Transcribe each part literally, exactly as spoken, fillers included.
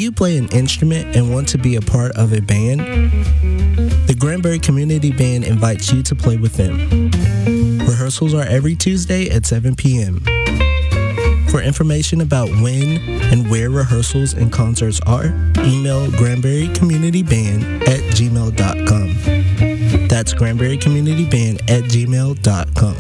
you play an instrument and want to be a part of a band? The Granbury Community Band invites you to play with them. Rehearsals are every Tuesday at seven p.m. For information about when and where rehearsals and concerts are, email granbury community band at gmail dot com. That's granbury community band at gmail dot com.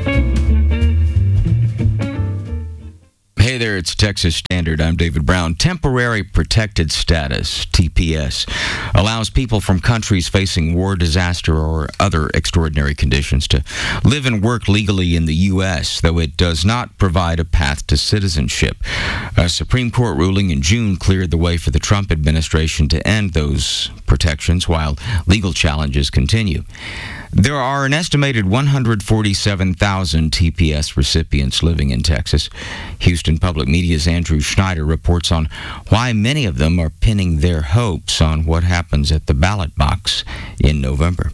Hey there, it's Texas Standard. I'm David Brown. Temporary Protected Status, T P S, allows people from countries facing war, disaster, or other extraordinary conditions to live and work legally in the U S, though it does not provide a path to citizenship. A Supreme Court ruling in June cleared the way for the Trump administration to end those protections while legal challenges continue. There are an estimated one hundred forty-seven thousand T P S recipients living in Texas. Houston Public Media's Andrew Schneider reports on why many of them are pinning their hopes on what happens at the ballot box in November.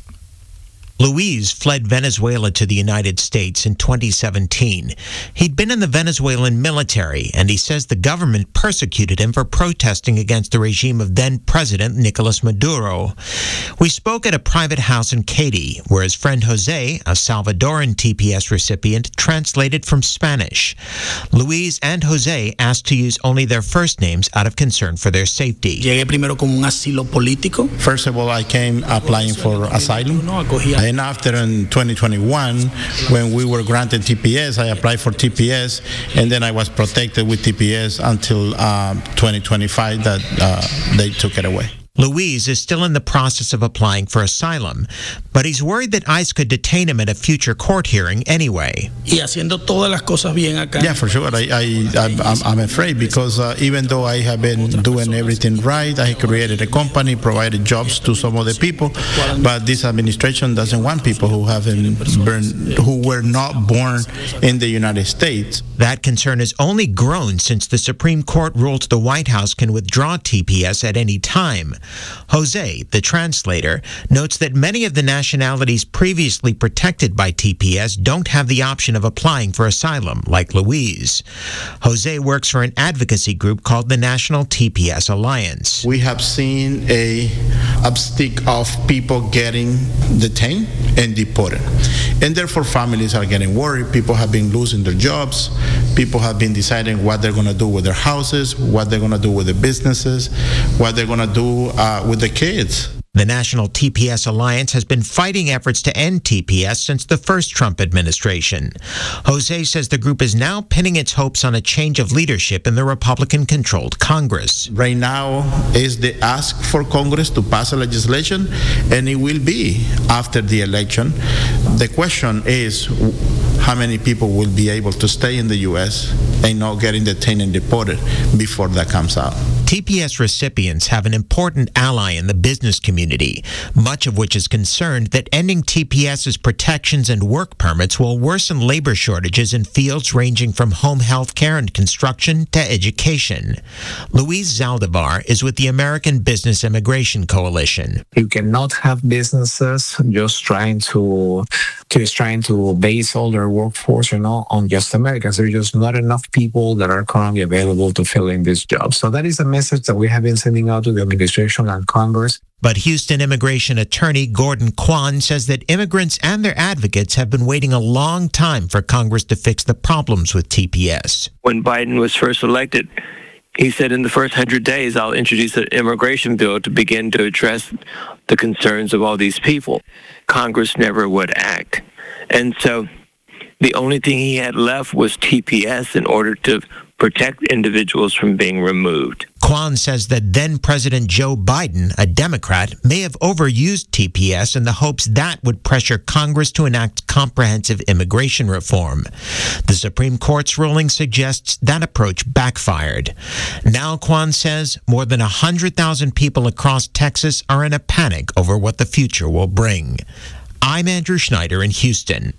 Luis fled Venezuela to the United States in twenty seventeen. He'd been in the Venezuelan military, and he says the government persecuted him for protesting against the regime of then-President Nicolas Maduro. We spoke at a private house in Katy, where his friend Jose, a Salvadoran T P S recipient, translated from Spanish. Luis and Jose asked to use only their first names out of concern for their safety. Llegué primero como un asilo político. First of all, I came applying for asylum. And after in twenty twenty-one, when we were granted T P S, I applied for T P S, and then I was protected with T P S until uh, twenty twenty-five that uh, they took it away. Luis is still in the process of applying for asylum, but he's worried that ICE could detain him at a future court hearing anyway. Y haciendo todas las cosas bien acá. Yeah, for sure. I, I, I'm, I'm afraid because uh, even though I have been doing everything right, I created a company, provided jobs to some of the people, but this administration doesn't want people who haven't been, who were not born in the United States. That concern has only grown since the Supreme Court ruled the White House can withdraw T P S at any time. Jose, the translator, notes that many of the nationalities previously protected by T P S don't have the option of applying for asylum, like Luis. Jose works for an advocacy group called the National T P S Alliance. We have seen a upstick of people getting detained and deported. And therefore families are getting worried. People have been losing their jobs. People have been deciding what they're going to do with their houses, what they're going to do with their businesses, what they're going to do uh, with the kids. The National T P S Alliance has been fighting efforts to end T P S since the first Trump administration. Jose says the group is now pinning its hopes on a change of leadership in the Republican-controlled Congress. Right now is the ask for Congress to pass a legislation, and it will be after the election. The question is how many people will be able to stay in the U S and not getting detained and deported before that comes out. T P S recipients have an important ally in the business community, much of which is concerned that ending TPS's protections and work permits will worsen labor shortages in fields ranging from home health care and construction to education. Luis Zaldivar is with the American Business Immigration Coalition. You cannot have businesses just trying to, just trying to base all their workforce, you know, on just Americans. There's just not enough people that are currently available to fill in these jobs. So that is a message that we have been sending out to the administration and Congress. But Houston immigration attorney Gordon Kwan says that immigrants and their advocates have been waiting a long time for Congress to fix the problems with T P S. When Biden was first elected, he said in the first hundred days, I'll introduce an immigration bill to begin to address the concerns of all these people. Congress never would act. And so the only thing he had left was T P S in order to protect individuals from being removed. Kwan says that then-President Joe Biden, a Democrat, may have overused T P S in the hopes that would pressure Congress to enact comprehensive immigration reform. The Supreme Court's ruling suggests that approach backfired. Now, Kwan says, more than one hundred thousand people across Texas are in a panic over what the future will bring. I'm Andrew Schneider in Houston.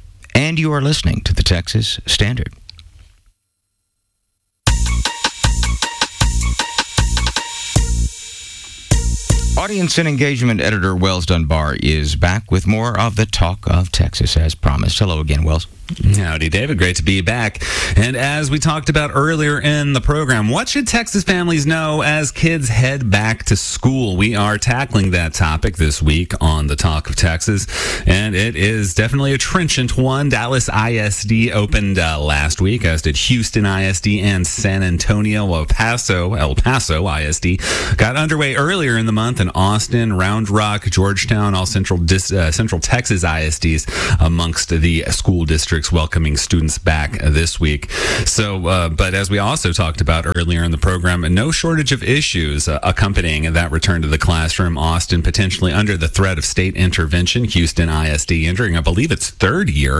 And you are listening to the Texas Standard. Audience and engagement editor Wells Dunbar is back with more of the Talk of Texas as promised. Hello again, Wells. Howdy, David. Great to be back. And as we talked about earlier in the program, what should Texas families know as kids head back to school? We are tackling that topic this week on the Talk of Texas, and it is definitely a trenchant one. Dallas I S D opened uh, last week, as did Houston I S D and San Antonio. El Paso, El Paso I S D got underway earlier in the month, and Austin, Round Rock, Georgetown, all Central Dis- uh, Central Texas I S Ds amongst the school districts welcoming students back this week. So, uh, but as we also talked about earlier in the program, no shortage of issues uh, accompanying that return to the classroom. Austin potentially under the threat of state intervention. Houston I S D entering, I believe, its third year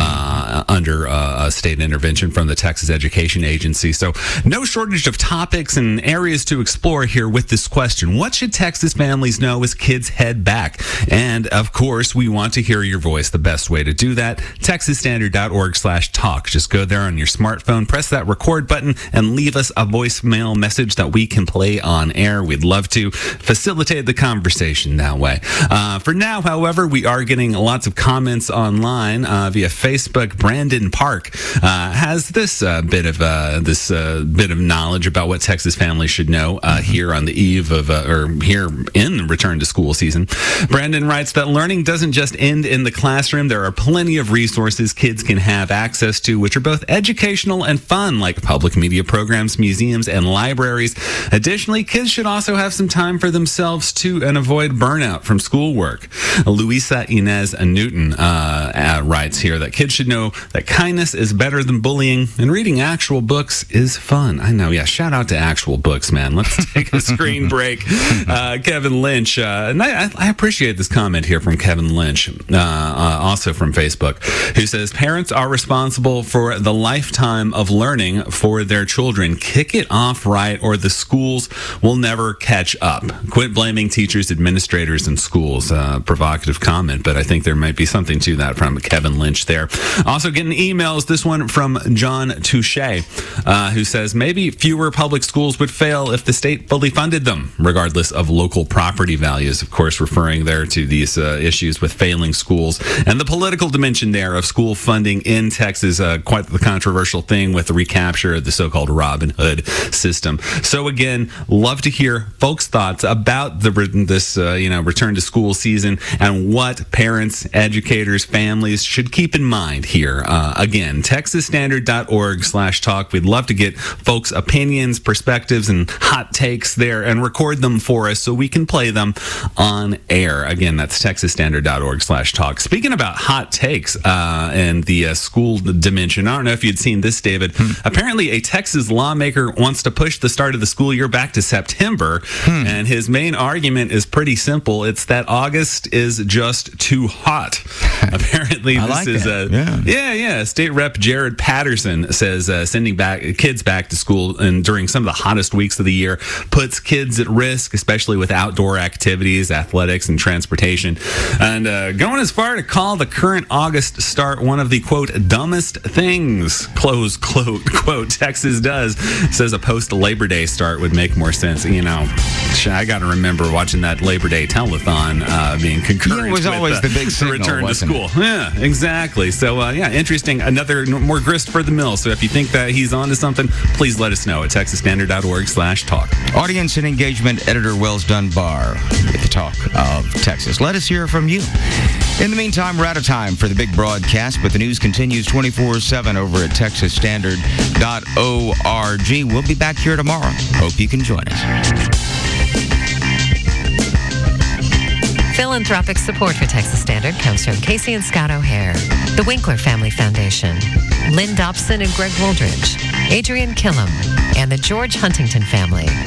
uh, under uh, a state intervention from the Texas Education Agency. So, no shortage of topics and areas to explore here with this question. What should Texas families know as kids head back? And of course, we want to hear your voice. The best way to do that, texas standard dot org slash talk. Just go there on your smartphone, press that record button, and leave us a voicemail message that we can play on air. We'd love to facilitate the conversation that way. Uh, for now, however, we are getting lots of comments online uh, via Facebook. Brandon Park uh, has this uh, bit of uh, this uh, bit of knowledge about what Texas families should know uh, mm-hmm. here on the eve of, uh, or here in return to school season. Brandon writes that learning doesn't just end in the classroom. There are plenty of resources kids can have access to, which are both educational and fun, like public media programs, museums, and libraries. Additionally, kids should also have some time for themselves too and avoid burnout from schoolwork. Luisa Inez Newton uh, uh, writes here that kids should know that kindness is better than bullying, and reading actual books is fun. I know, yeah, shout out to actual books, man. Let's take a screen break. Uh, Kevin Lynch, uh, and I, I appreciate this comment here from Kevin Lynch, uh, uh, also from Facebook, who says, parents are responsible for the lifetime of learning for their children. Kick it off right, or the schools will never catch up. Quit blaming teachers, administrators, and schools. Uh, provocative comment, but I think there might be something to that from Kevin Lynch there. Also getting emails, this one from John Touche, uh, who says, maybe fewer public schools would fail if the state fully funded them, regardless of local property values. Of course, referring there to these uh, issues with failing schools and the political dimension there of school funding in Texas, uh, quite the controversial thing with the recapture of the so-called Robin Hood system. So again, love to hear folks' thoughts about the this uh, you know return to school season and what parents, educators, families should keep in mind here. Uh, again, texas standard dot org slash talk. We'd love to get folks' opinions, perspectives, and hot takes there and record them for us so we can play them on air. Again, that's texas standard dot org slash talk. Speaking about hot takes uh, and the uh, school dimension, I don't know if you'd seen this, David. Hmm. Apparently, a Texas lawmaker wants to push the start of the school year back to September, hmm. and his main argument is pretty simple. It's that August is just too hot. Apparently, this like is that. a yeah. yeah, yeah. State Rep Jared Patterson says uh, sending back kids back to school and during some of the hottest weeks of the year puts kids at risk, especially with outdoor activities, athletics, and transportation. And uh, going as far to call the current August start one of the quote dumbest things, close quote quote Texas does. Says a post Labor Day start would make more sense. You know, I got to remember watching that Labor Day telethon uh, being concurrent. Yeah, it was with, always uh, the big signal, return to school. It? Yeah, exactly. So uh, yeah, interesting. Another more grist for the mill. So if you think that he's onto something, please let us know at texas standard dot org slash talk. Audience and engagement editor Wells Dunbar with the Talk of Texas. Let us hear from you. In the meantime, we're out of time for the big broadcast, but the news continues twenty-four seven over at texas standard dot org. We'll be back here tomorrow. Hope you can join us. Philanthropic support for Texas Standard comes from Casey and Scott O'Hare, the Winkler Family Foundation, Lynn Dobson and Greg Woldridge, Adrian Killam, and the George Huntington family.